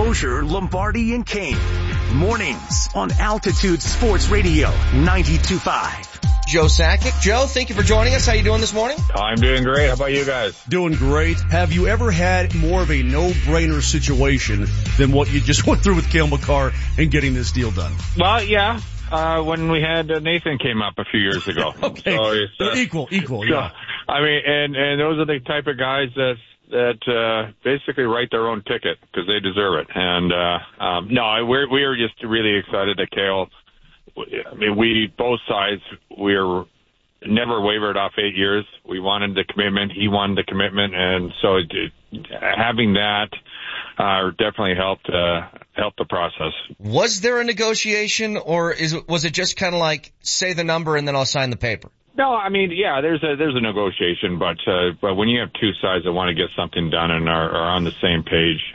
Mosher, Lombardi, and Kane. Mornings on Altitude Sports Radio 92.5. Joe Sakic. Joe, thank you for joining us. How you doing this morning? I'm doing great. How about you guys? Doing great. Have you ever had more of a no-brainer situation than what you just went through with Cale Makar and getting this deal done? Well, yeah. When we had Nathan came up a few years ago. Okay. So it's, equal, yeah. I mean, and those are the type of guys that basically write their own ticket because they deserve it. And no, we are just really excited that Cale. I mean, both sides, we're never wavered off 8 years. We wanted the commitment. He wanted the commitment. And so having that definitely helped the process. Was there a negotiation, or was it just kind of like, say the number and then I'll sign the paper? No, I mean, yeah, there's a negotiation, but when you have two sides that want to get something done and are on the same page,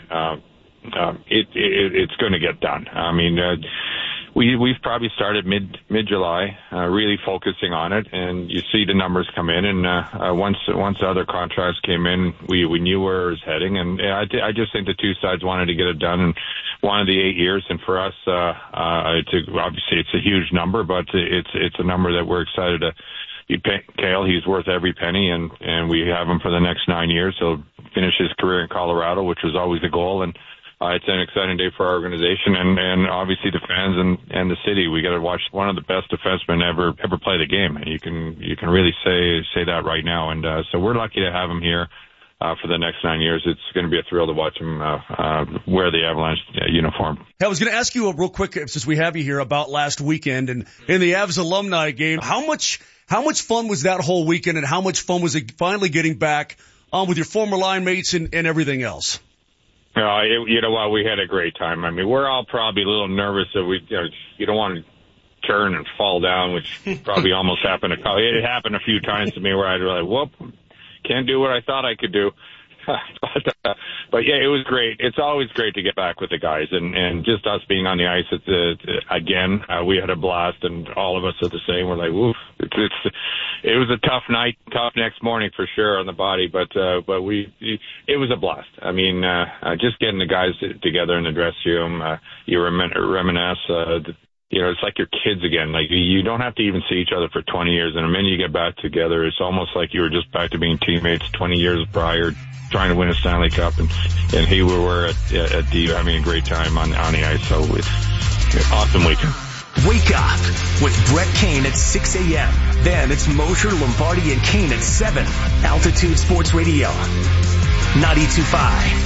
it's going to get done. I mean, we've probably started mid-July, really focusing on it, and you see the numbers come in, and once the other contracts came in, we knew where it was heading, and I just think the two sides wanted to get it done and wanted the 8 years, and for us, obviously it's a huge number, but it's a number that we're excited to. Cale, he's worth every penny, and we have him for the next 9 years. He'll finish his career in Colorado, which was always the goal, and it's an exciting day for our organization and obviously the fans and the city. We got to watch one of the best defensemen ever play the game. And you can really say that right now. And so we're lucky to have him here for the next 9 years. It's going to be a thrill to watch him wear the Avalanche uniform. I was going to ask you real quick, since we have you here, about last weekend and in the Avs alumni game. How much fun was that whole weekend, and how much fun was it finally getting back with your former line mates and everything else? You know what? We had a great time. I mean, we're all probably a little nervous that you don't want to turn and fall down, which probably almost happened. It happened a few times to me where I'd be like, whoop, can't do what I thought I could do. But yeah, it was great. It's always great to get back with the guys, and just us being on the ice. Again, we had a blast, and all of us are the same. We're like, woof. It was a tough night, tough next morning for sure on the body, but it was a blast. I mean, just getting the guys together in the dressing room, you reminisce. It's like your kids again. Like, you don't have to even see each other for 20 years, and the minute you get back together, it's almost like you were just back to being teammates 20 years prior, trying to win a Stanley Cup, and here we were at the having a great time on the ice. So it's awesome weekend. Wake up with Brett Kane at 6 a.m. Then it's Mosher, Lombardi, and Kane at 7. Altitude Sports Radio 92.5.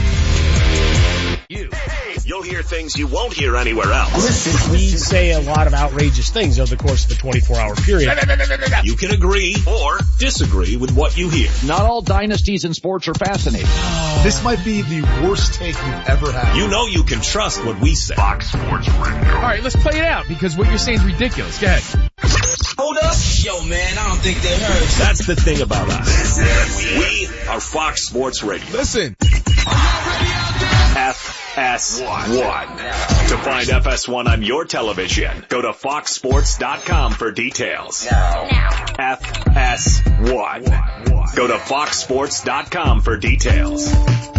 You'll hear things you won't hear anywhere else. Listen, we say a lot of outrageous things over the course of a 24-hour period. You can agree or disagree with what you hear. Not all dynasties in sports are fascinating. This might be the worst take you've ever had. You know you can trust what we say. Fox Sports Radio. All right, let's play it out because what you're saying is ridiculous. Go ahead. Hold up. Yo, man, I don't think they heard. That's the thing about us. We are Fox Sports Radio. Listen. FS1. To find FS1 on your television, go to foxsports.com for details. Now. FS1. Go to foxsports.com for details.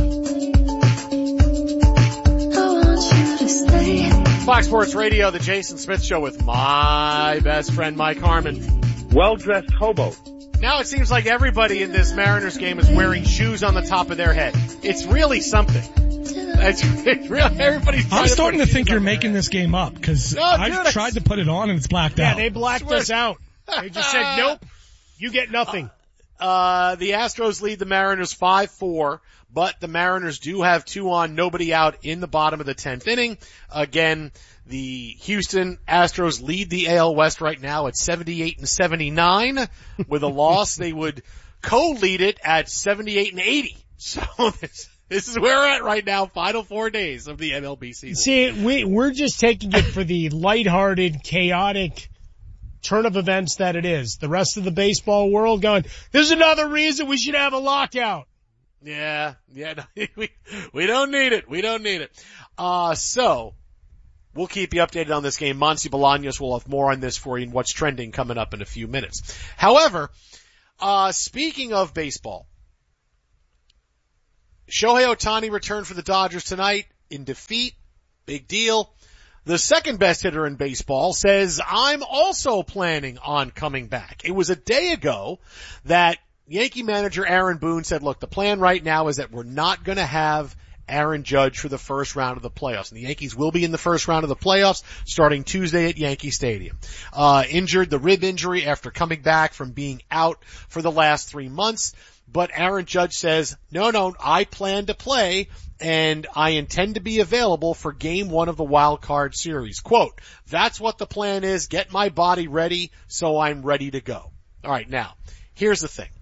Fox Sports Radio, the Jason Smith Show with my best friend Mike Harmon. Well-dressed hobo. Now it seems like everybody in this Mariners game is wearing shoes on the top of their head. It's really something. It's really, everybody's I'm starting to think you're making this game up because I've tried to put it on and it's blacked out. Yeah, they blacked us out. They just said, nope, you get nothing. The Astros lead the Mariners 5-4, but the Mariners do have 2 on, nobody out in the bottom of the 10th inning. Again, the Houston Astros lead the AL West right now at 78-79. With a loss, they would co-lead it at 78-80. So this is where we're at right now, final 4 days of the MLB season. See, we're just taking it for the lighthearted, chaotic turn of events that it is. The rest of the baseball world going, there's another reason we should have a lockout. Yeah, we don't need it. We don't need it. So we'll keep you updated on this game. Monty Bolaños will have more on this for you and what's trending coming up in a few minutes. However, speaking of baseball, Shohei Ohtani returned for the Dodgers tonight. in defeat. Big deal. The second best hitter in baseball says, I'm also planning on coming back. It was a day ago that Yankee manager Aaron Boone said, look, the plan right now is that we're not going to have Aaron Judge for the first round of the playoffs. And the Yankees will be in the first round of the playoffs starting Tuesday at Yankee Stadium. Injured the rib injury after coming back from being out for the last 3 months. But Aaron Judge says, no, I plan to play and I intend to be available for game 1 of the wild card series. Quote, that's what the plan is. Get my body ready so I'm ready to go. All right. Now, here's the thing.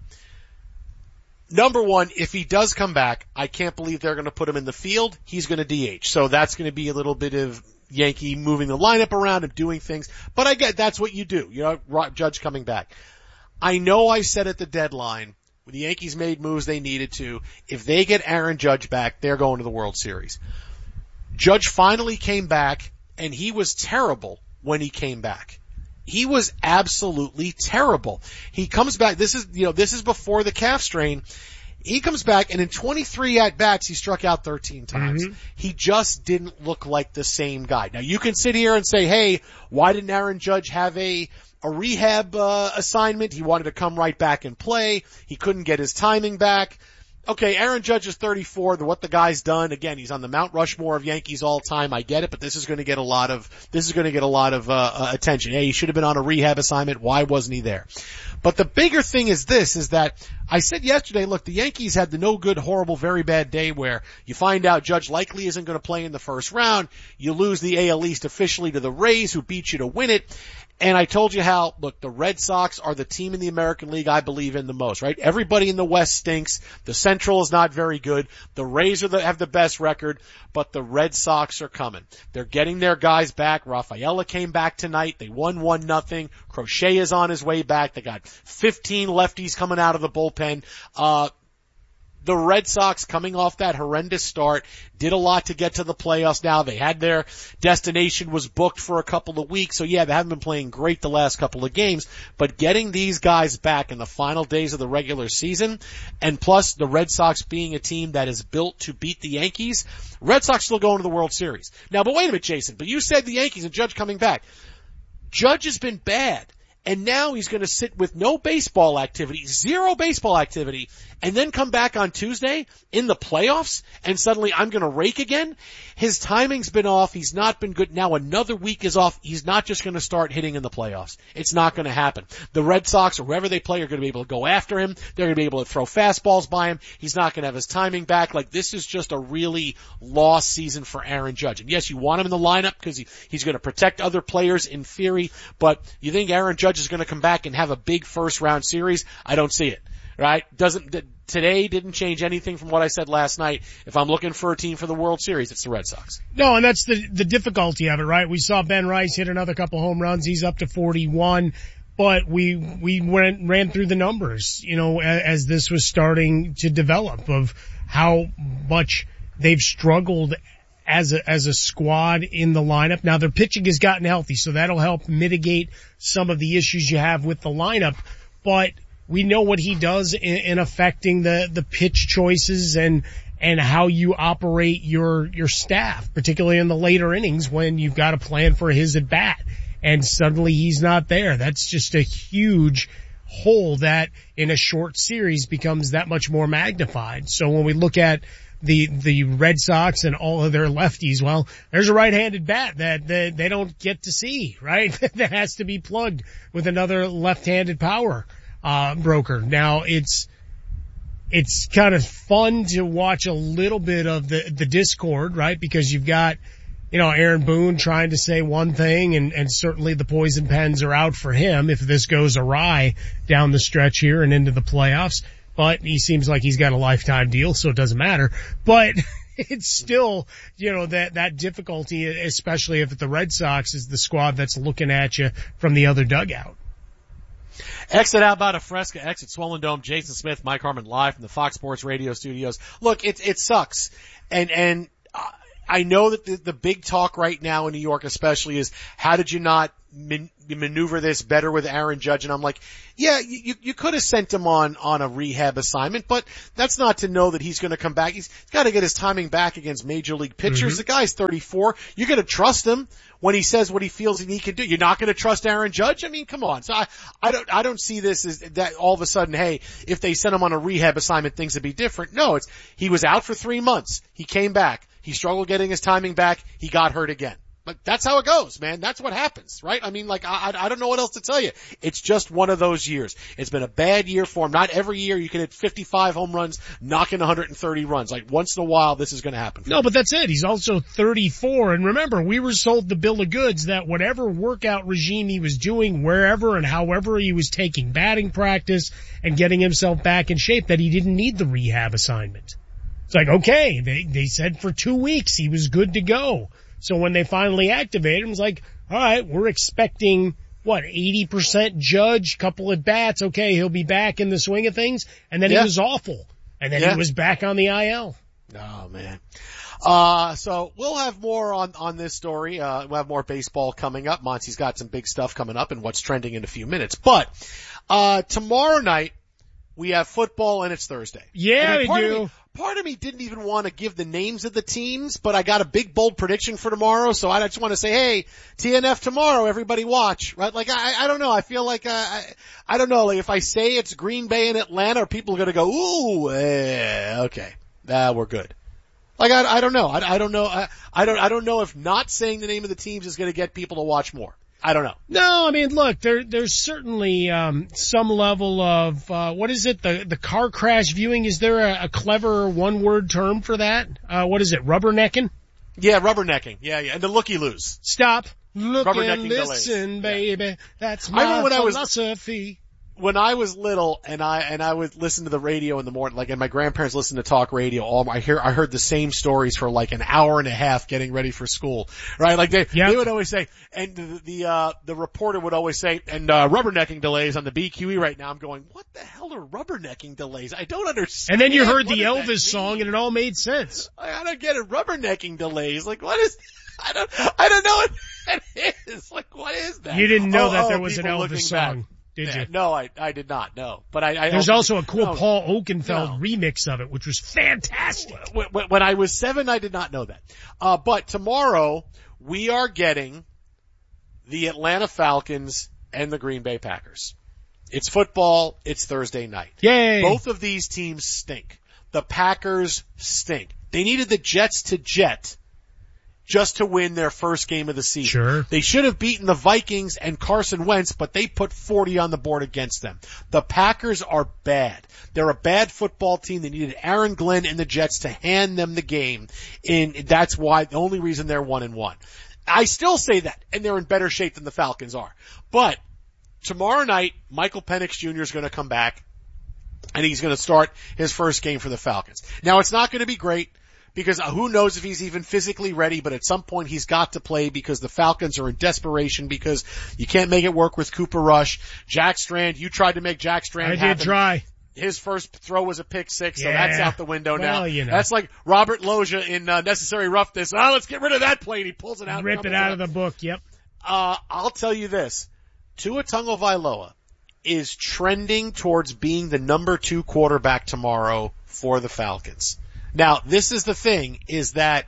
Number one, if he does come back, I can't believe they're going to put him in the field. He's going to DH. So that's going to be a little bit of Yankee moving the lineup around and doing things. But I get that's what you do. You know, Judge coming back. I know I said at the deadline, when the Yankees made moves they needed to, if they get Aaron Judge back, they're going to the World Series. Judge finally came back, and he was terrible when he came back. He was absolutely terrible. He comes back, this is before the calf strain. He comes back, and in 23 at-bats, he struck out 13 times. Mm-hmm. He just didn't look like the same guy. Now, you can sit here and say, hey, why didn't Aaron Judge have a rehab assignment? He wanted to come right back and play. He couldn't get his timing back. Okay, Aaron Judge is 34. What the guy's done, again, he's on the Mount Rushmore of Yankees all time. I get it, but this is going to get a lot of attention. Hey, he should have been on a rehab assignment. Why wasn't he there? But the bigger thing is that I said yesterday, look, the Yankees had the no good, horrible, very bad day where you find out Judge likely isn't going to play in the first round. You lose the AL East officially to the Rays, who beat you to win it. And I told you how, look, the Red Sox are the team in the American League I believe in the most, right? Everybody in the West stinks. The Central is not very good. The Rays have the best record, but the Red Sox are coming. They're getting their guys back. Rafaela came back tonight. They won 1-0. Crochet is on his way back. They got 15 lefties coming out of the bullpen. The Red Sox, coming off that horrendous start, did a lot to get to the playoffs now. They had their destination was booked for a couple of weeks. So yeah, they haven't been playing great the last couple of games, but getting these guys back in the final days of the regular season, and plus the Red Sox being a team that is built to beat the Yankees, Red Sox still going to the World Series. Now, but wait a minute, Jason, but you said the Yankees and Judge coming back. Judge has been bad. And now he's going to sit with no baseball activity, zero baseball activity, and then come back on Tuesday in the playoffs, and suddenly I'm going to rake again? His timing's been off. He's not been good. Now another week is off. He's not just going to start hitting in the playoffs. It's not going to happen. The Red Sox or whoever they play are going to be able to go after him. They're going to be able to throw fastballs by him. He's not going to have his timing back. Like, this is just a really lost season for Aaron Judge. And yes, you want him in the lineup because he's going to protect other players in theory, but you think Aaron Judge is going to come back and have a big first round series? I don't see it. Right? Today didn't change anything from what I said last night. If I'm looking for a team for the World Series, it's the Red Sox. No, and that's the difficulty of it, right? We saw Ben Rice hit another couple home runs. He's up to 41. But we ran through the numbers, as this was starting to develop, of how much they've struggled as a squad in the lineup. Now their pitching has gotten healthy, so that'll help mitigate some of the issues you have with the lineup. But we know what he does in affecting the pitch choices and how you operate your staff, particularly in the later innings when you've got to plan for his at bat. And suddenly he's not there. That's just a huge hole that in a short series becomes that much more magnified. So when we look at the Red Sox and all of their lefties, well, there's a right-handed bat that they don't get to see, right? That has to be plugged with another left-handed power broker. Now it's kind of fun to watch a little bit of the discord, right? Because you've got, Aaron Boone trying to say one thing, and certainly the poison pens are out for him if this goes awry down the stretch here and into the playoffs. But he seems like he's got a lifetime deal, so it doesn't matter. But it's still, that difficulty, especially if the Red Sox is the squad that's looking at you from the other dugout. Exit Alberta Fresca, exit Swollen Dome, Jason Smith, Mike Harmon live from the Fox Sports Radio studios. Look, it sucks. And I know that the big talk right now in New York especially is how did you not maneuver this better with Aaron Judge? And I'm like, yeah, you could have sent him on a rehab assignment, but that's not to know that he's going to come back. He's got to get his timing back against major league pitchers. Mm-hmm. The guy's 34. You're going to trust him when he says what he feels he can do. You're not going to trust Aaron Judge? I mean, come on. So I don't see this as that all of a sudden, hey, if they sent him on a rehab assignment, things would be different. No, he was out for 3 months. He came back. He struggled getting his timing back. He got hurt again. Like, that's how it goes, man. That's what happens, right? I mean, like, I don't know what else to tell you. It's just one of those years. It's been a bad year for him. Not every year you can hit 55 home runs, knock in 130 runs. Like, once in a while, this is going to happen. No, but that's it. He's also 34. And remember, we were sold the bill of goods that whatever workout regime he was doing, wherever and however he was taking batting practice and getting himself back in shape, that he didn't need the rehab assignment. It's like, okay, they said for 2 weeks he was good to go. So when they finally activated him, it's like, all right, we're expecting, 80% Judge, couple at bats. Okay, he'll be back in the swing of things. And then he was awful. And then he was back on the IL. Oh, man. So we'll have more on this story. We'll have more baseball coming up. Monty's got some big stuff coming up and what's trending in a few minutes. But, tomorrow night, we have football and it's Thursday. Yeah, we do. Part of me didn't even want to give the names of the teams, but I got a big bold prediction for tomorrow, so I just want to say, hey, TNF tomorrow, everybody watch, right? Like, I don't know. I feel like, I don't know. Like, if I say it's Green Bay and Atlanta, are people going to go, ooh, okay, we're good. Like, I don't know. I don't know. I don't know if not saying the name of the teams is going to get people to watch more. I don't know. No, I mean, look, there's certainly, some level of, what is it? The car crash viewing. Is there a clever one-word term for that? What is it? Rubbernecking? Yeah, rubbernecking. Yeah. And the looky-loos. Stop. Look and listen, baby. Yeah. That's my philosophy. When I was little and I would listen to the radio in the morning, like, and my grandparents listened to talk radio, I heard the same stories for like an hour and a half getting ready for school, right? Like they would always say, and the reporter would always say, and rubbernecking delays on the BQE right now. I'm going, what the hell are rubbernecking delays? I don't understand. And then you heard the Elvis song and it all made sense. I don't get it. Rubbernecking delays. Like, what is, I don't know what that is. Like, what is that? You didn't know that there was an Elvis song. Back. Did you? No, I did not, no. But there's also a cool Paul Oakenfold remix of it, which was fantastic. When I was 7, I did not know that. But tomorrow, we are getting the Atlanta Falcons and the Green Bay Packers. It's football, it's Thursday night. Yay! Both of these teams stink. The Packers stink. They needed the Jets to jet just to win their first game of the season. Sure. They should have beaten the Vikings and Carson Wentz, but they put 40 on the board against them. The Packers are bad. They're a bad football team. They needed Aaron Glenn and the Jets to hand them the game, and that's why, the only reason they're 1-1. I still say that, and they're in better shape than the Falcons are. But tomorrow night, Michael Penix Jr. is going to come back, and he's going to start his first game for the Falcons. Now, it's not going to be great, because who knows if he's even physically ready, but at some point he's got to play because the Falcons are in desperation because you can't make it work with Cooper Rush. Jack Strand, you tried to make Jack Strand happen. I did try. His first throw was a pick six, so that's out the window now. You know. That's like Robert Loggia in Necessary Roughness. Oh, let's get rid of that play. And he pulls it out. Rip it out of the book, yep. I'll tell you this. Tua Tagovailoa is trending towards being the number 2 quarterback tomorrow for the Falcons. Now, this is the thing, is that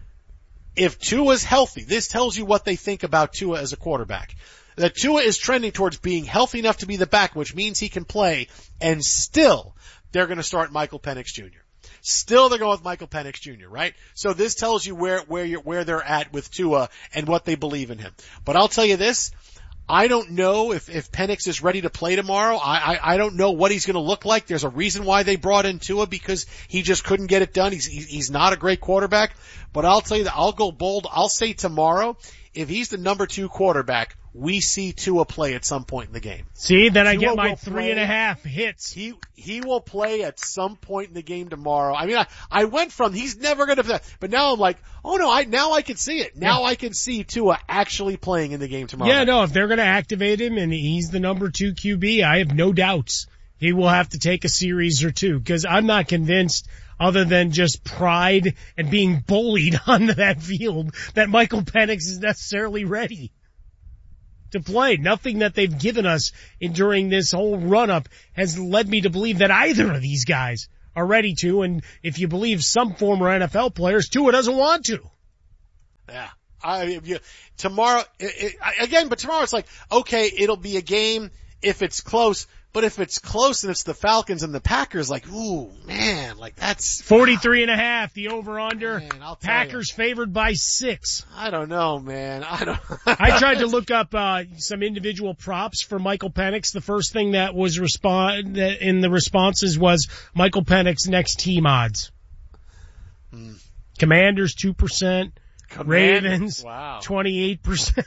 if Tua's healthy, this tells you what they think about Tua as a quarterback. That Tua is trending towards being healthy enough to be the back, which means he can play, and still they're going to start Michael Penix Jr. Still they're going with Michael Penix Jr., right? So this tells you where they're at with Tua and what they believe in him. But I'll tell you this, I don't know if Penix is ready to play tomorrow. I don't know what he's going to look like. There's a reason why they brought in Tua, because he just couldn't get it done. He's not a great quarterback. But I'll tell you that I'll go bold. I'll say tomorrow, if he's the number 2 quarterback, we see Tua play at some point in the game. See, then I get my 3.5 hits. He will play at some point in the game tomorrow. I mean, I went from he's never going to, but now I'm like, oh no, now I can see it. Now I can see Tua actually playing in the game tomorrow. Yeah, no, if they're going to activate him and he's the number 2 QB, I have no doubts he will have to take a series or two, because I'm not convinced. other than just pride and being bullied onto that field that Michael Penix is necessarily ready to play. Nothing that they've given us during this whole run-up has led me to believe that either of these guys are ready to, and if you believe some former NFL players, Tua doesn't want to. Yeah. Tomorrow, but tomorrow it's like, okay, it'll be a game if it's close, but if it's close and it's the Falcons and the Packers, like, ooh, man, like that's 43.5, the over-under. Packers favored by 6. I don't know, man. I tried to look up, some individual props for Michael Penix. The first thing that was in the responses was Michael Penix next team odds. Commanders 2%. Ravens, wow. 28%.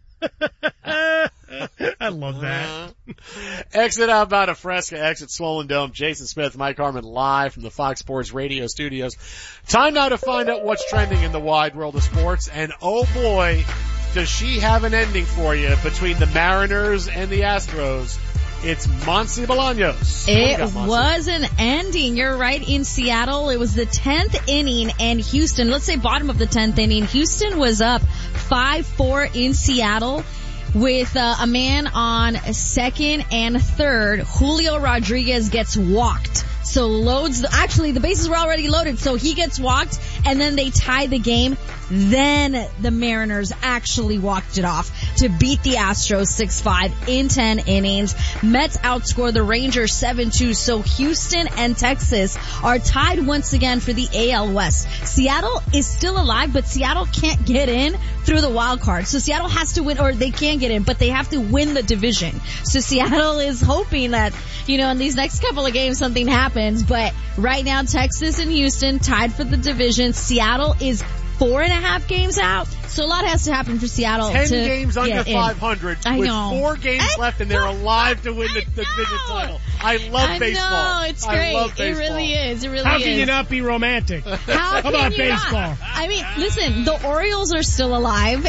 I love that. Exit out about a Fresca, exit Swollen Dome. Jason Smith, Mike Harmon live from the Fox Sports Radio studios. Time now to find out what's trending in the wide world of sports. And oh boy, does she have an ending for you between the Mariners and the Astros. It's Monse Bolaños. It was an ending. You're right. In Seattle, it was the 10th inning, and Houston, let's say bottom of the 10th inning, Houston was up 5-4 in Seattle with a man on second and third. Julio Rodriguez gets walked. So the bases were already loaded, so he gets walked, and then they tie the game. Then the Mariners actually walked it off to beat the Astros 6-5 in 10 innings. Mets outscore the Rangers 7-2, so Houston and Texas are tied once again for the AL West. Seattle is still alive, but Seattle can't get in through the wild card. So Seattle has to win, or they can get in, but they have to win the division. So Seattle is hoping that, in these next couple of games something happens, but right now Texas and Houston tied for the division. Seattle is 4.5 games out, so a lot has to happen for Seattle. 10 games under 500 with 4 games left, and they're alive to win the division title. I love baseball. I know, it's great. I love baseball. It really is. It really is. How can you not be romantic? How about baseball? Not? I mean, listen, the Orioles are still alive,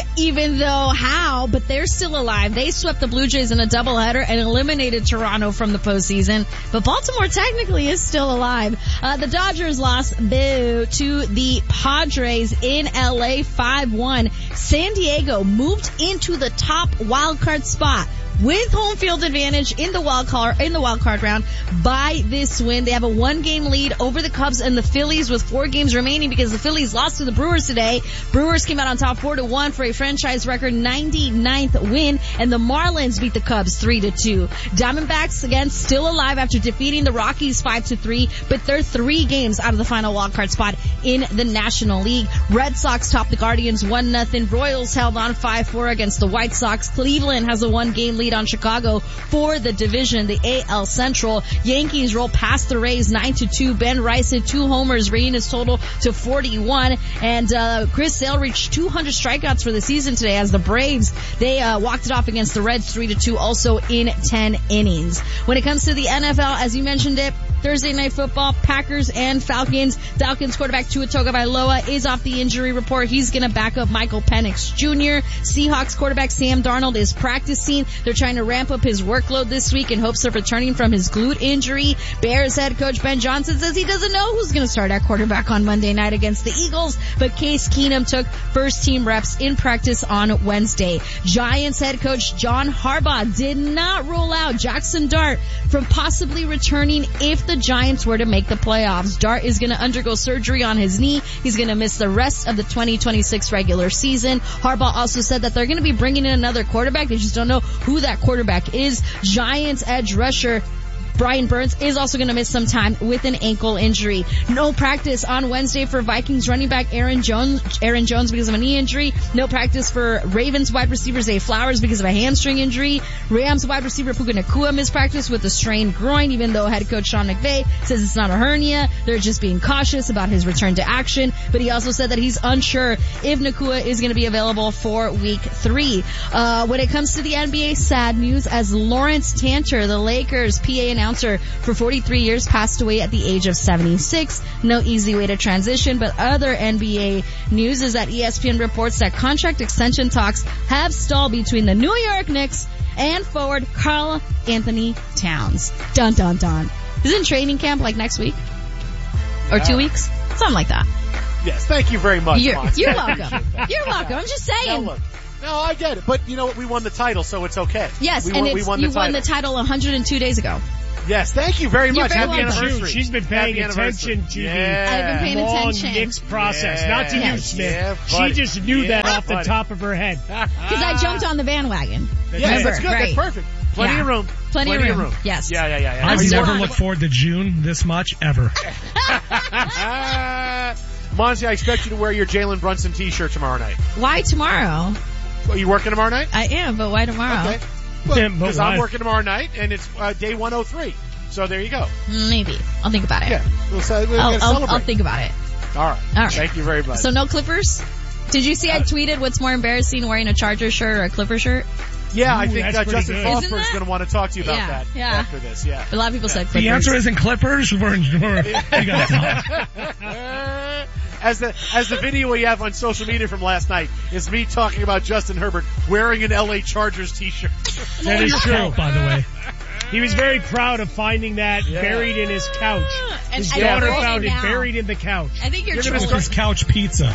but they're still alive. They swept the Blue Jays in a doubleheader and eliminated Toronto from the postseason, but Baltimore technically is still alive. The Dodgers lost to the Padres in LA 5-1. San Diego moved into the top wildcard spot with home field advantage in the wild card round by this win. They have a 1-game lead over the Cubs and the Phillies with 4 games remaining because the Phillies lost to the Brewers today. Brewers came out on top 4-1 for a franchise record 99th win, and the Marlins beat the Cubs 3-2. Diamondbacks again still alive after defeating the Rockies 5-3, but they're 3 games out of the final wildcard spot in the National League. Red Sox topped the Guardians 1-0. Royals held on 5-4 against the White Sox. Cleveland has a 1-game lead on Chicago for the division, the AL Central. Yankees roll past the Rays 9-2. Ben Rice hit 2 homers, bringing his total to 41. And Chris Sale reached 200 strikeouts for the season today as the Braves, they walked it off against the Reds 3-2, also in 10 innings. When it comes to the NFL, as you mentioned it, Thursday Night Football, Packers and Falcons. Falcons quarterback Tua Tagovailoa is off the injury report. He's going to back up Michael Penix Jr. Seahawks quarterback Sam Darnold is practicing. They're trying to ramp up his workload this week in hopes of returning from his glute injury. Bears head coach Ben Johnson says he doesn't know who's going to start at quarterback on Monday night against the Eagles, but Case Keenum took first team reps in practice on Wednesday. Giants head coach John Harbaugh did not rule out Jackson Dart from possibly returning if the Giants were to make the playoffs. Dart is going to undergo surgery on his knee. He's going to miss the rest of the 2026 regular season. Harbaugh also said that they're going to be bringing in another quarterback. They just don't know who that quarterback is. Giants edge rusher Brian Burns is also going to miss some time with an ankle injury. No practice on Wednesday for Vikings running back Aaron Jones because of a knee injury. No practice for Ravens wide receiver Zay Flowers because of a hamstring injury. Rams wide receiver Puka Nacua missed practice with a strained groin, even though head coach Sean McVay says it's not a hernia. They're just being cautious about his return to action. But he also said that he's unsure if Nacua is going to be available for week 3. When it comes to the NBA, sad news as Lawrence Tanter, the Lakers PA announcer for 43 years, passed away at the age of 76. No easy way to transition, but other NBA news is that ESPN reports that contract extension talks have stalled between the New York Knicks and forward Karl Anthony Towns. Dun dun dun. Isn't training camp like next week? Or 2 weeks? Something like that. Yes, thank you very much, You're Monty. welcome. You're welcome. I'm just saying. Now look, no, I get it. But you know what? We won the title, so it's okay. Yes, we you won the title 102 days ago. Yes, thank you very much. You're Happy very welcome. anniversary. She's been paying attention to I've been paying the long attention. Knicks process, not to you, Smith. Yeah, she just knew that off the top of her head. Because I jumped on the bandwagon. Yes, that's good. Right. That's perfect. Plenty of room. Plenty of room. Yes. Yeah. I've never looked forward to June this much, ever. Monty, I expect you to wear your Jalen Brunson t-shirt tomorrow night. Why tomorrow? Are you working tomorrow night? I am, but why tomorrow? Okay. Because I'm working tomorrow night, and it's day 103. So there you go. Maybe. I'll think about it. Yeah. We'll celebrate. I'll think about it. All right. Thank you very much. So no Clippers? Did you see I tweeted what's more embarrassing, wearing a Charger shirt or a Clipper shirt? Yeah, I think Justin good. Fosberg is going to want to talk to you about that after this. Yeah. A lot of people said Clippers. The answer isn't Clippers. You gotta talk. As the video we have on social media from last night is me talking about Justin Herbert wearing an LA Chargers t-shirt. That is true, by the way. He was very proud of finding that buried in his couch. His daughter found it baried in the couch. I think you're trolling. His couch pizza.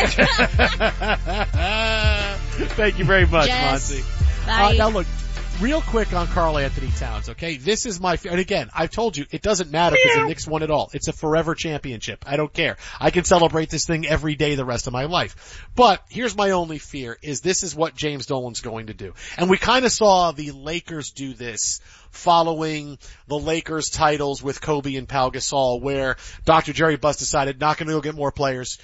Thank you very much, Jess, Monty. bye. Now look, real quick on Karl Anthony Towns, okay? This is and again, I've told you, it doesn't matter because the Knicks won it all. It's a forever championship. I don't care. I can celebrate this thing every day the rest of my life. But here's my only fear is this is what James Dolan's going to do. And we kind of saw the Lakers do this following the Lakers titles with Kobe and Pau Gasol, where Dr. Jerry Buss decided not going to go get more players,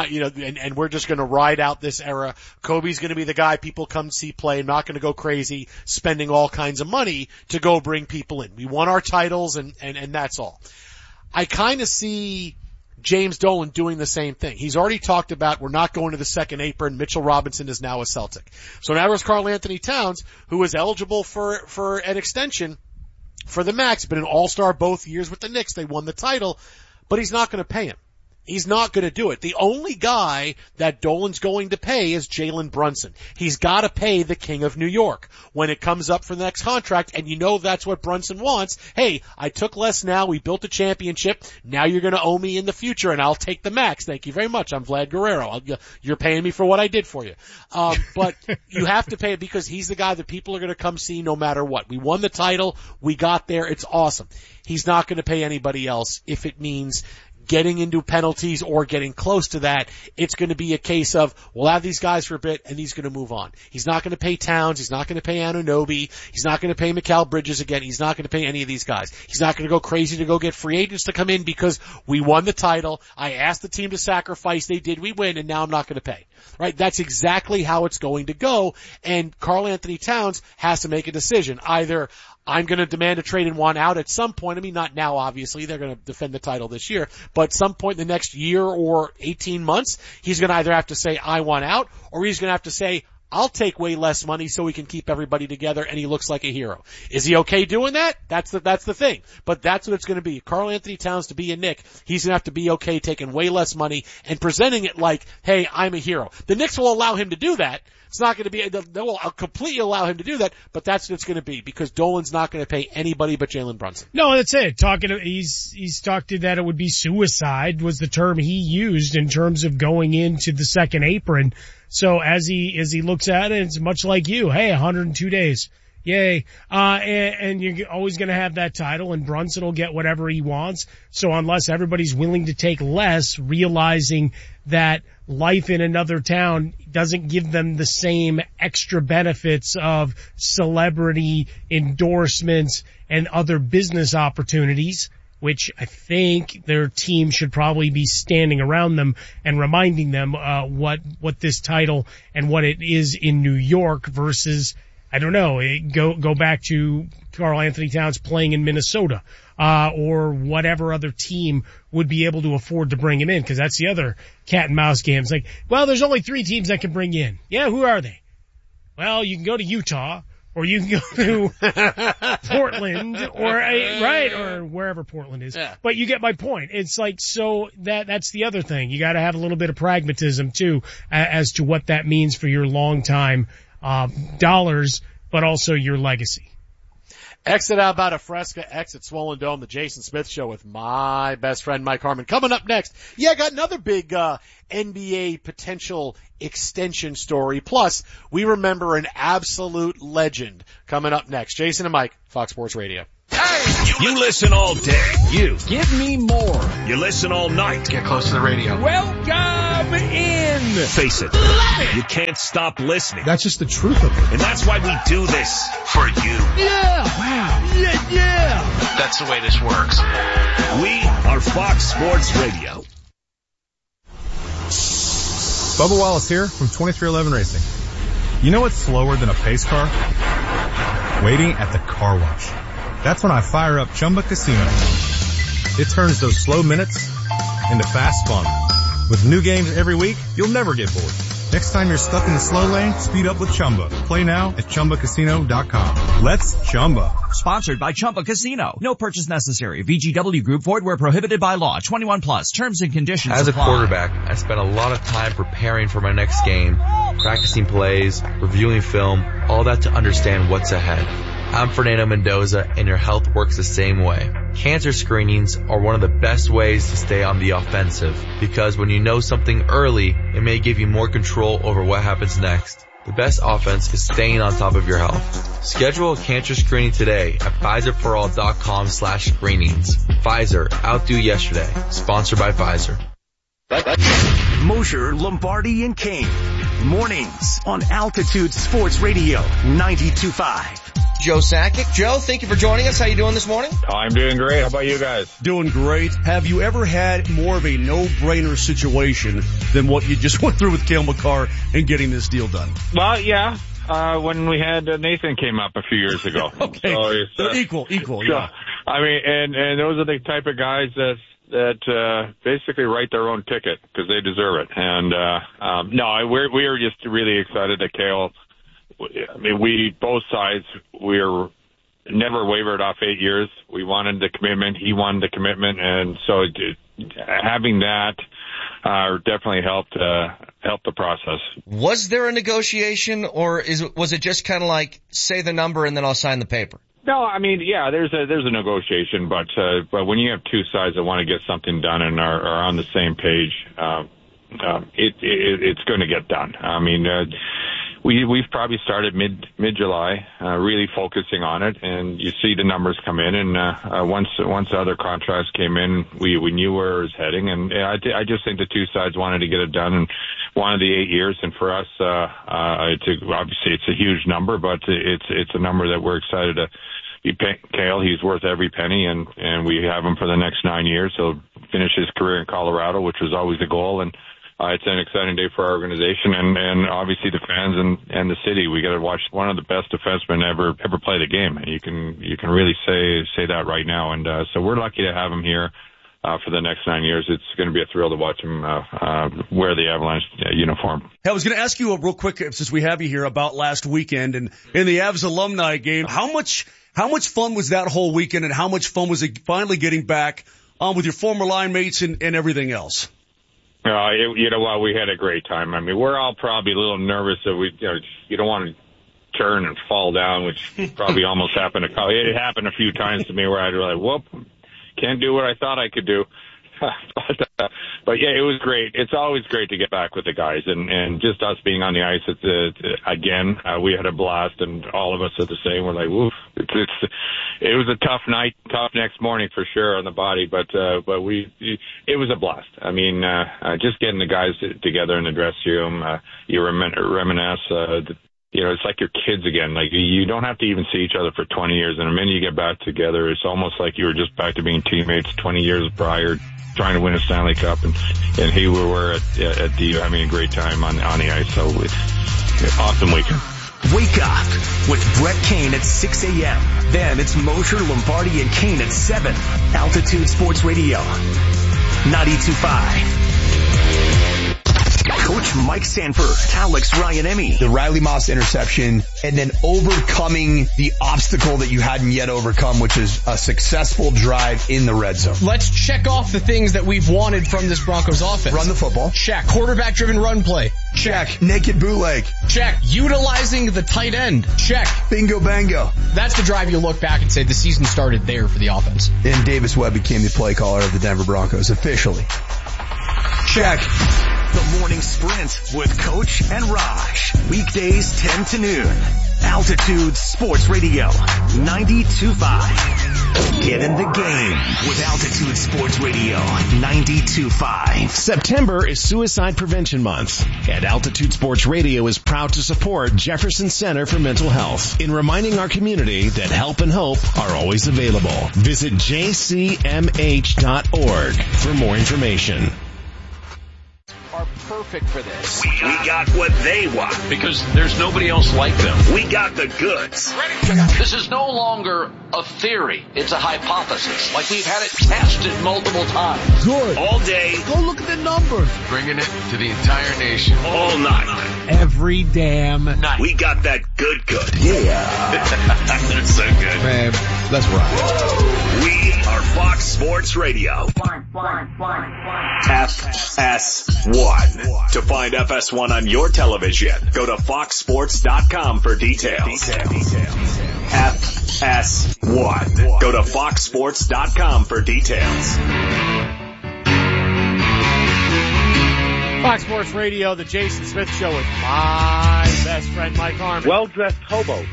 and we're just going to ride out this era. Kobe's going to be the guy people come see play. I'm not going to go crazy spending all kinds of money to go bring people in. We won our titles and that's all. I kind of see James Dolan doing the same thing. He's already talked about we're not going to the second apron. Mitchell Robinson is now a Celtic. So now there's Karl Anthony Towns, who is eligible for an extension for the max, but an all-star both years with the Knicks. They won the title, but he's not going to pay him. He's not going to do it. The only guy that Dolan's going to pay is Jalen Brunson. He's got to pay the King of New York when it comes up for the next contract, and you know that's what Brunson wants. Hey, I took less now. We built a championship. Now you're going to owe me in the future, and I'll take the max. Thank you very much. I'm Vlad Guerrero. You're paying me for what I did for you. But you have to pay it because he's the guy that people are going to come see no matter what. We won the title. We got there. It's awesome. He's not going to pay anybody else if it means getting into penalties or getting close to that. It's going to be a case of we'll have these guys for a bit and he's going to move on. He's not going to pay Towns. He's not going to pay Anunoby. He's not going to pay Mikal Bridges again. He's not going to pay any of these guys. He's not going to go crazy to go get free agents to come in because we won the title. I asked the team to sacrifice. They did. We win, and now I'm not going to pay. Right? That's exactly how it's going to go. And Karl Anthony Towns has to make a decision. Either I'm going to demand a trade and want out at some point. I mean, not now, obviously. They're going to defend the title this year. But at some point in the next year or 18 months, he's going to either have to say, I want out, or he's going to have to say, I'll take way less money so we can keep everybody together and he looks like a hero. Is he okay doing that? That's the thing. But that's what it's going to be. Karl Anthony Towns to be a Knick, he's going to have to be okay taking way less money and presenting it like, hey, I'm a hero. The Knicks will allow him to do that. It's not going to be, they will completely allow him to do that, but that's what it's going to be because Dolan's not going to pay anybody but Jalen Brunson. No, that's it. He's talked to that it would be suicide was the term he used in terms of going into the second apron. So as he looks at it, it's much like you. Hey, 102 days. Yay. And you're always going to have that title and Brunson will get whatever he wants. So unless everybody's willing to take less, realizing that life in another town doesn't give them the same extra benefits of celebrity endorsements and other business opportunities, which I think their team should probably be standing around them and reminding them what this title and what it is in New York versus, I don't know, go back to Karl Anthony Towns playing in Minnesota, or whatever other team would be able to afford to bring him in, because that's the other cat and mouse game. It's like, well, there's only 3 teams that can bring you in. Yeah, who are they? Well, you can go to Utah, or you can go to Portland, or wherever Portland is. Yeah. But you get my point. It's like, so that's the other thing. You got to have a little bit of pragmatism too, as to what that means for your long time dollars, but also your legacy. Exit out about a Fresca, exit Swollen Dome, the Jason Smith Show with my best friend Mike Harmon. Coming up next, I got another big NBA potential extension story. Plus, we remember an absolute legend coming up next. Jason and Mike, Fox Sports Radio. Hey! You listen all day. You. Give me more. You listen all night. Get close to the radio. Welcome in. Face it. You can't stop listening. That's just the truth of it. And that's why we do this. For you. Yeah. Wow. Yeah. That's the way this works. We are Fox Sports Radio. Bubba Wallace here from 2311 Racing. You know what's slower than a pace car? Waiting at the car wash. That's when I fire up Chumba Casino. It turns those slow minutes into fast fun. With new games every week, you'll never get bored. Next time you're stuck in the slow lane, speed up with Chumba. Play now at ChumbaCasino.com. Let's Chumba. Sponsored by Chumba Casino. No purchase necessary. VGW Group. Void where prohibited by law. 21 plus. Terms and conditions As apply. a quarterback, I spent a lot of time preparing for my next game, practicing plays, reviewing film, all that to understand what's ahead. I'm Fernando Mendoza, and your health works the same way. Cancer screenings are one of the best ways to stay on the offensive, because when you know something early, it may give you more control over what happens next. The best offense is staying on top of your health. Schedule a cancer screening today at PfizerForAll.com/screenings. Pfizer, outdo yesterday. Sponsored by Pfizer. Mosher, Lombardi, and Kane. Mornings on Altitude Sports Radio 92.5. Joe Sakic. Joe, thank you for joining us. How you doing this morning? I'm doing great. How about you guys? Doing great. Have you ever had more of a no-brainer situation than what you just went through with Cale Makar and getting this deal done? Well, yeah. When we had Nathan came up a few years ago. Okay. So they're equal, yeah. I mean, and those are the type of guys that basically write their own ticket because they deserve it. And no, we are just really excited that Cale. I mean, both sides, we're never wavered off 8 years. We wanted the commitment. He wanted the commitment. And so having that definitely helped the process. Was there a negotiation, or was it just kind of like, say the number and then I'll sign the paper? No, I mean, yeah, there's a negotiation, but when you have two sides that want to get something done and are on the same page, it's going to get done. I mean, we've probably started mid-July, really focusing on it, and you see the numbers come in, and once the other contracts came in, we knew where it was heading, and I just think the two sides wanted to get it done and wanted the 8 years, and for us, obviously it's a huge number, but it's a number that we're excited to be paying Cale. He's worth every penny, and we have him for the next 9 years. He'll finish his career in Colorado, which was always the goal, and it's an exciting day for our organization and obviously the fans and the city. We got to watch one of the best defensemen ever play the game. You can really say that right now. And so we're lucky to have him here for the next 9 years. It's going to be a thrill to watch him wear the Avalanche uniform. Hey, I was going to ask you real quick, since we have you here, about last weekend and in the Avs alumni game. How much fun was that whole weekend, and how much fun was it finally getting back with your former line mates and everything else? You know what? We had a great time. I mean, we're all probably a little nervous that you don't want to turn and fall down, which probably almost happened. It happened a few times to me where I'd be like, whoop, can't do what I thought I could do. But yeah, it was great. It's always great to get back with the guys, and just us being on the ice. Again, we had a blast, and all of us are the same. We're like, woof. It was a tough night, tough next morning for sure on the body, but it was a blast. I mean, just getting the guys together in the dressing room, you reminisce. It's like your kids again. Like, you don't have to even see each other for 20 years, and the minute you get back together, it's almost like you were just back to being teammates 20 years prior, trying to win a Stanley Cup, and here we were at the having a great time on the ice. So it's an awesome weekend. Wake up with Brett Kane at 6 a.m. Then it's Mosher, Lombardi, and Kane at 7. Altitude Sports Radio 92.5. Coach Mike Sanford, Alex Ryan-Emmy. The Riley Moss interception, and then overcoming the obstacle that you hadn't yet overcome, which is a successful drive in the red zone. Let's check off the things that we've wanted from this Broncos offense. Run the football. Check. Quarterback-driven run play. Check. Naked bootleg. Check. Utilizing the tight end. Check. Bingo bango. That's the drive you look back and say the season started there for the offense. And Davis Webb became the play caller of the Denver Broncos officially. Check. The Morning Sprint with Coach and Raj. Weekdays 10 to noon. Altitude Sports Radio 92.5. Get in the game with Altitude Sports Radio 92.5. September is Suicide Prevention Month, and Altitude Sports Radio is proud to support Jefferson Center for Mental Health in reminding our community that help and hope are always available. Visit jcmh.org for more information. Are perfect for this. We got what they want. Because there's nobody else like them. We got the goods. This is no longer a theory. It's a hypothesis. Like we've had it tested multiple times. Good. All day. Go look at the numbers. Bringing it to the entire nation. All night. Every damn night. We got that good. Yeah. That's so good. Man, let's rock. We are Fox Sports Radio. FS1. To find FS1 on your television, go to foxsports.com for details. FS1. Go to foxsports.com for details. Fox Sports Radio, the Jason Smith Show with my best friend Mike Harmon. Well-dressed hobo.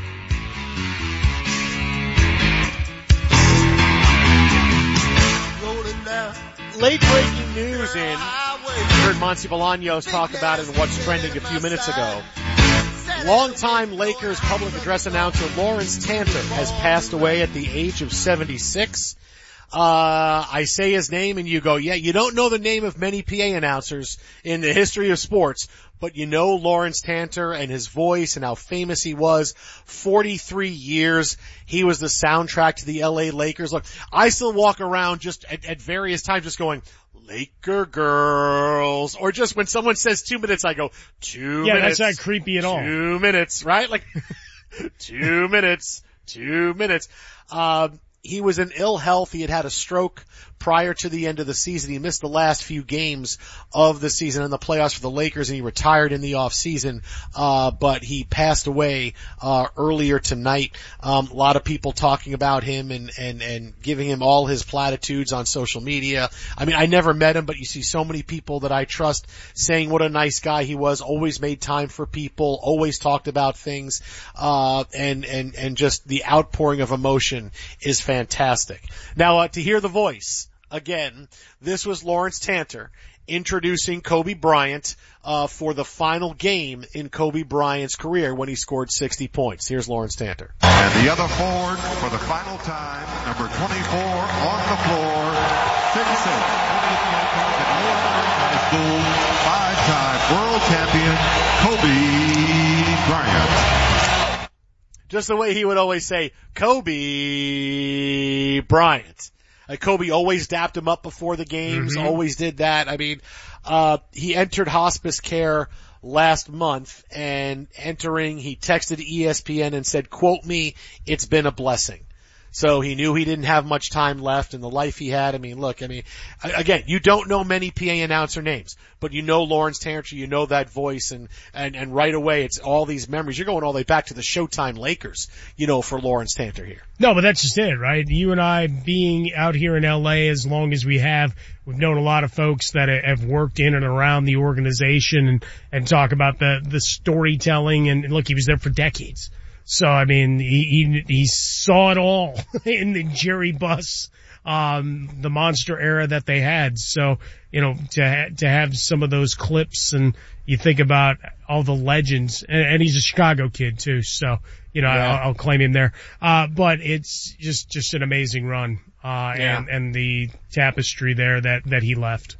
Late breaking news in. Heard Monty Bolaños talk about it in What's Trending a few minutes ago. Longtime Lakers public address announcer Lawrence Tanter has passed away at the age of 76. I say his name and you go, yeah, you don't know the name of many PA announcers in the history of sports, but you know Lawrence Tanter and his voice and how famous he was. 43 years. He was the soundtrack to the LA Lakers. Look, I still walk around just at various times just going, Laker girls, or just when someone says 2 minutes, I go, 2 minutes. Yeah, that's not creepy at all. 2 minutes, right? Like, 2 minutes, 2 minutes. He was in ill health. He had had a stroke prior to the end of the season. He missed the last few games of the season in the playoffs for the Lakers, and he retired in the off season. But he passed away earlier tonight. A lot of people talking about him and giving him all his platitudes on social media. I mean, I never met him, but you see so many people that I trust saying what a nice guy he was. Always made time for people. Always talked about things. And just the outpouring of emotion is fantastic. Now, to hear the voice. Again, this was Lawrence Tanter introducing Kobe Bryant for the final game in Kobe Bryant's career when he scored 60 points. Here's Lawrence Tanter. And the other forward for the final time, number 24 on the floor, 6'6", 20th high school, 5-time world champion, Kobe Bryant. Just the way he would always say, Kobe Bryant. Kobe always dapped him up before the games, always did that. I mean, he entered hospice care last month, and entering, he texted ESPN and said, quote me, it's been a blessing. So he knew he didn't have much time left in the life he had. I mean, look, again, you don't know many PA announcer names, but you know Lawrence Tanter, you know that voice, and right away it's all these memories. You're going all the way back to the Showtime Lakers, you know, for Lawrence Tanter here. No, but that's just it, right? You and I being out here in LA as long as we have, we've known a lot of folks that have worked in and around the organization and talk about the storytelling, and look, he was there for decades. So, I mean, he saw it all in the Jerry Buss, the monster era that they had. So, you know, to have some of those clips, and you think about all the legends, and he's a Chicago kid too. So, you know, yeah. I'll claim him there. But it's just an amazing run, and the tapestry there that he left.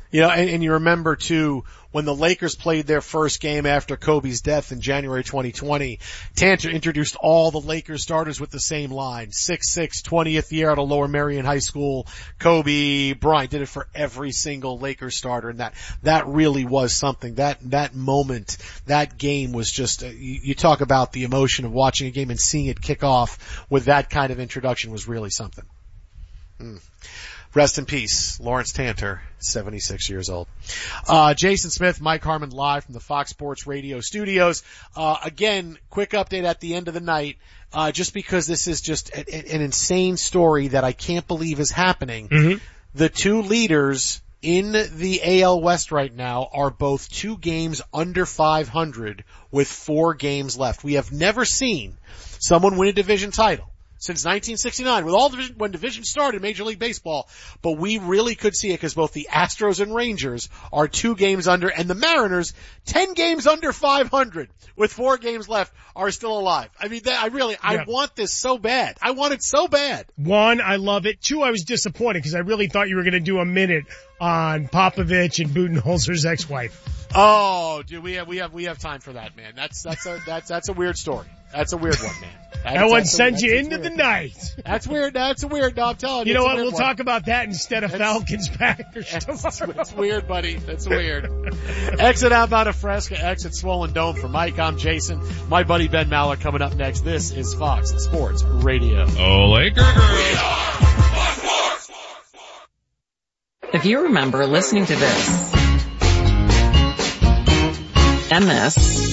You know, and you remember too, when the Lakers played their first game after Kobe's death in January 2020, Tanter introduced all the Lakers starters with the same line. 6'6", 20th year out of Lower Merion High School. Kobe Bryant did it for every single Lakers starter, and that really was something. That moment, that game was just, you talk about the emotion of watching a game and seeing it kick off with that kind of introduction was really something. Rest in peace, Lawrence Tanter, 76 years old. Jason Smith, Mike Harmon live from the Fox Sports Radio studios. Again, quick update at the end of the night, just because this is just an insane story that I can't believe is happening. Mm-hmm. The two leaders in the AL West right now are both 2 games under 500 with 4 games left. We have never seen someone win a division title since 1969, with all when division started in Major League Baseball, but we really could see it because both the Astros and Rangers are 2 games under, and the Mariners, 10 games under 500 with 4 games left, are still alive. I mean, I want this so bad. I want it so bad. 1, I love it. 2, I was disappointed because I really thought you were going to do a minute on Popovich and Budenholzer's ex-wife. Oh, dude, we have time for that, man. That's a weird story. That's a weird one, man. That one sends you into the night. That's weird. That's a weird. No, I'm telling you. You know what? We'll talk about that instead of Falcons Packers tomorrow. That's weird, buddy. That's weird. Exit outbound of Fresca, exit Swollen Dome. For Mike, I'm Jason. My buddy Ben Maller coming up next. This is Fox Sports Radio. Oh, Laker girls. If you remember listening to this and this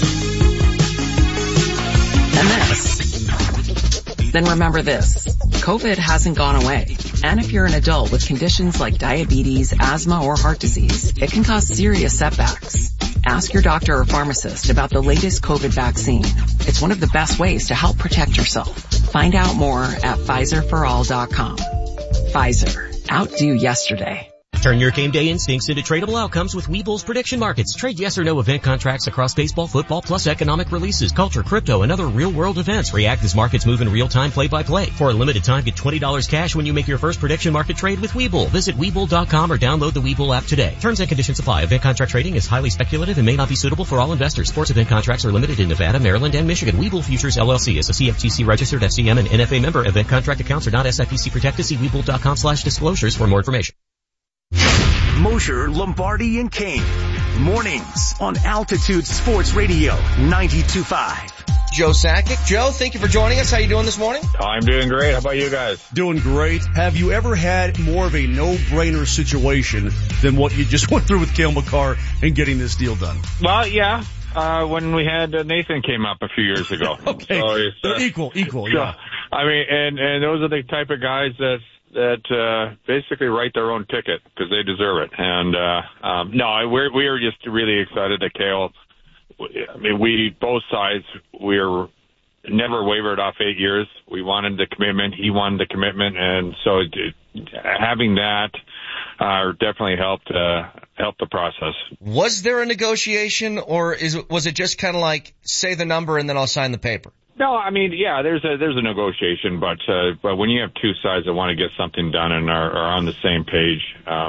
and this, then remember this. COVID hasn't gone away. And if you're an adult with conditions like diabetes, asthma, or heart disease, it can cause serious setbacks. Ask your doctor or pharmacist about the latest COVID vaccine. It's one of the best ways to help protect yourself. Find out more at PfizerForAll.com. Pfizer. Outdo yesterday. Turn your game day instincts into tradable outcomes with Webull's prediction markets. Trade yes or no event contracts across baseball, football, plus economic releases, culture, crypto, and other real-world events. React as markets move in real time, play-by-play. For a limited time, get $20 cash when you make your first prediction market trade with Webull. Visit Webull.com or download the Webull app today. Terms and conditions apply. Event contract trading is highly speculative and may not be suitable for all investors. Sports event contracts are limited in Nevada, Maryland, and Michigan. Webull Futures LLC is a CFTC registered FCM and NFA member. Event contract accounts are not SIPC protected. See Webull.com/disclosures for more information. Mosher, Lombardi, and Kane. Mornings on Altitude Sports Radio 92.5. Joe Sakic. Joe, thank you for joining us. How you doing this morning? I'm doing great. How about you guys? Doing great. Have you ever had more of a no-brainer situation than what you just went through with Cale Makar and getting this deal done? Well, yeah. When we had Nathan came up a few years ago. Okay. So it's, equal, yeah. I mean, and those are the type of guys that basically write their own ticket because they deserve it. And no, we are just really excited that Cale. I mean, we both sides we're never wavered off 8 years. We wanted the commitment. He wanted the commitment, and so having that definitely helped the process. Was there a negotiation, or was it just kind of like say the number and then I'll sign the paper? No, I mean, yeah, there's a negotiation, but when you have two sides that want to get something done and are on the same page,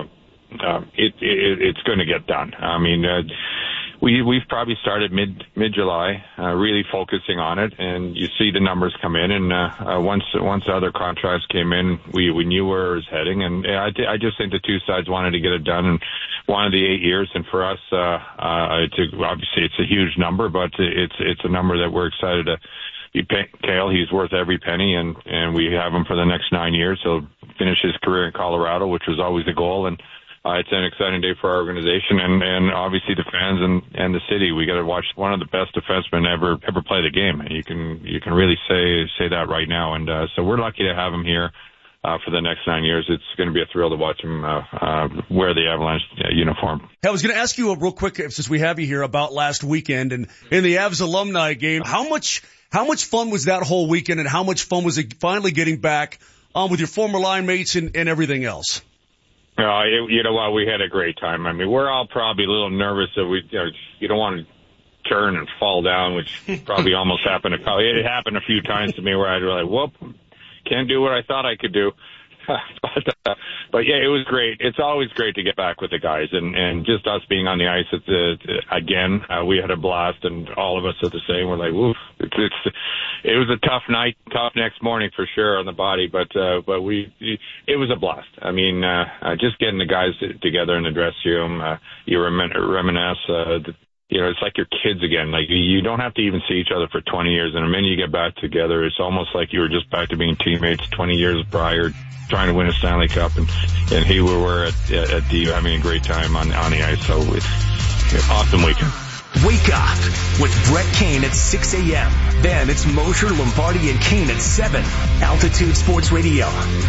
it's going to get done. I mean, we've probably started mid-July, really focusing on it, and you see the numbers come in, and once the other contracts came in, we knew where it was heading, and I just think the two sides wanted to get it done and wanted the 8 years, and for us, obviously it's a huge number, but it's a number that we're excited to. Cale, he's worth every penny, and we have him for the next 9 years. He'll finish his career in Colorado, which was always the goal, and it's an exciting day for our organization and obviously the fans and the city. We got to watch one of the best defensemen ever play the game. You can really say that right now, and so we're lucky to have him here for the next 9 years. It's going to be a thrill to watch him wear the Avalanche uniform. I was going to ask you real quick, since we have you here, about last weekend and in the Avs alumni game. How much fun was that whole weekend, and how much fun was it finally getting back with your former line mates and everything else? You know what? We had a great time. I mean, we're all probably a little nervous that you don't want to turn and fall down, which probably almost happened. It happened a few times to me where I'd be like, whoop, can't do what I thought I could do. But yeah, it was great. It's always great to get back with the guys, and just us being on the ice again. We had a blast, and all of us are the same. We're like, woof. It was a tough night, tough next morning for sure on the body, but it was a blast. I mean, just getting the guys together in the dressing room, you reminisce. It's like your kids again. Like, you don't have to even see each other for 20 years, and the minute you get back together, it's almost like you were just back to being teammates 20 years prior, trying to win a Stanley Cup, and here we were at the having a great time on the ice. So it's awesome weekend. Wake up with Brett Kane at 6 a.m. Then it's Mosher, Lombardi, and Kane at 7. Altitude Sports Radio,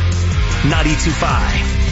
92.5.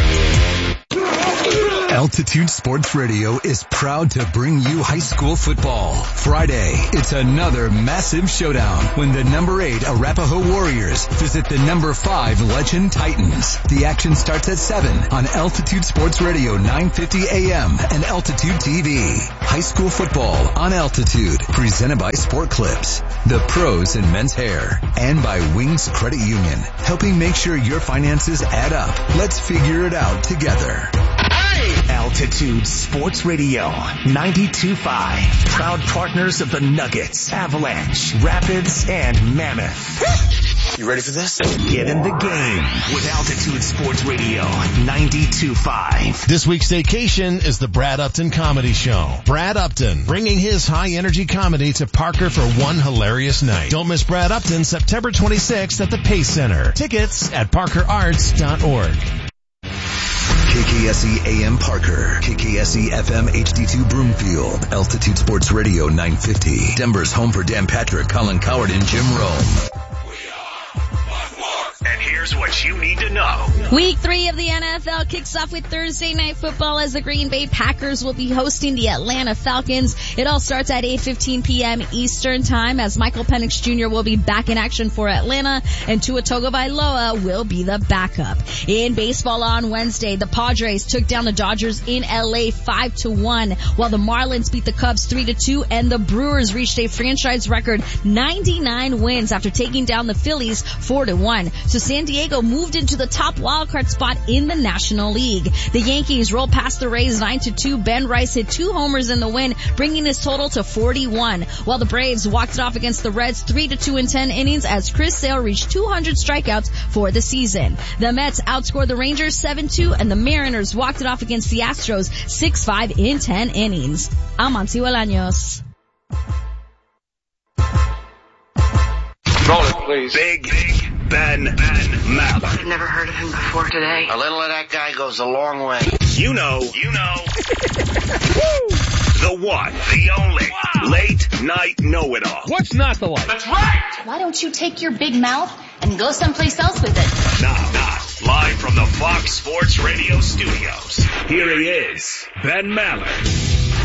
Altitude Sports Radio is proud to bring you high school football. Friday, it's another massive showdown when the number 8 Arapahoe Warriors visit the number 5 Legend Titans. The action starts at 7 on Altitude Sports Radio 950 AM and Altitude TV. High school football on Altitude, presented by Sport Clips, the pros in men's hair, and by Wings Credit Union, helping make sure your finances add up. Let's figure it out together. Altitude Sports Radio 92.5. Proud partners of the Nuggets, Avalanche, Rapids, and Mammoth. You ready for this? Get in the game with Altitude Sports Radio 92.5. This week's staycation is the Brad Upton Comedy Show. Brad Upton, bringing his high-energy comedy to Parker for one hilarious night. Don't miss Brad Upton September 26th at the Pace Center. Tickets at parkerarts.org. KKSE AM Parker, KKSE FM HD2 Broomfield, Altitude Sports Radio 950, Denver's home for Dan Patrick, Colin Coward, and Jim Rome. And here's what you need to know. Week 3 of the NFL kicks off with Thursday Night Football as the Green Bay Packers will be hosting the Atlanta Falcons. It all starts at 8:15 p.m. Eastern Time as Michael Penix Jr. will be back in action for Atlanta and Tua Tagovailoa will be the backup. In baseball on Wednesday, the Padres took down the Dodgers in LA 5-1, while the Marlins beat the Cubs 3-2, and the Brewers reached a franchise record 99 wins after taking down the Phillies 4-1. So San Diego moved into the top wildcard spot in the National League. The Yankees rolled past the Rays 9-2. Ben Rice hit 2 homers in the win, bringing his total to 41. While the Braves walked it off against the Reds 3-2 in 10 innings as Chris Sale reached 200 strikeouts for the season. The Mets outscored the Rangers 7-2, and the Mariners walked it off against the Astros 6-5 in 10 innings. I'm Monty Bolaños. Roll it, please. Big Ben Maller. I've never heard of him before today. A little of that guy goes a long way. You know. The one, the only, late night know-it-all. What's not the light? That's right! Why don't you take your big mouth and go someplace else with it? Now, live from the Fox Sports Radio studios, here he is, Ben Maller.